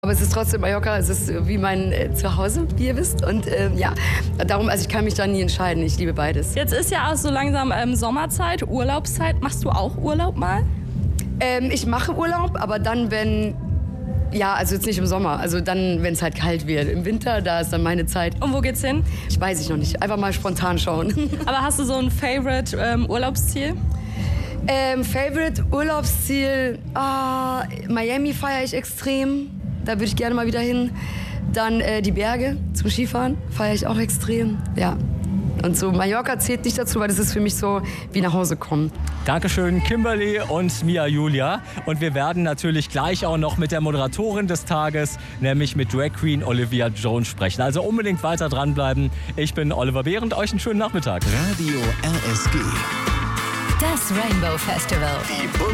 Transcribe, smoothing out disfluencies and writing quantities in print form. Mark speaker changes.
Speaker 1: Aber es ist trotzdem Mallorca, es ist wie mein Zuhause, wie ihr wisst. Und ja, darum, also ich kann mich da nie entscheiden. Ich liebe beides.
Speaker 2: Jetzt ist ja auch so langsam Sommerzeit, Urlaubszeit. Machst du auch Urlaub mal?
Speaker 1: Ich mache Urlaub, aber dann, wenn... Ja, also jetzt nicht im Sommer, also dann, wenn es halt kalt wird. Im Winter, da ist dann meine Zeit.
Speaker 2: Und wo geht's hin?
Speaker 1: Ich weiß ich noch nicht, einfach mal spontan schauen.
Speaker 2: Aber hast du so ein Favorite Urlaubsziel?
Speaker 1: Favorite Urlaubsziel, Miami feiere ich extrem. Da würde ich gerne mal wieder hin. Dann die Berge zum Skifahren feiere ich auch extrem. Ja. Und so Mallorca zählt nicht dazu, weil das ist für mich so wie nach Hause kommen.
Speaker 3: Dankeschön, Kimberly und Mia Julia. Und wir werden natürlich gleich auch noch mit der Moderatorin des Tages, nämlich mit Drag Queen Olivia Jones sprechen. Also unbedingt weiter dranbleiben. Ich bin Oliver Behrendt, euch einen schönen Nachmittag.
Speaker 4: Radio RSG.
Speaker 5: Das Rainbow Festival.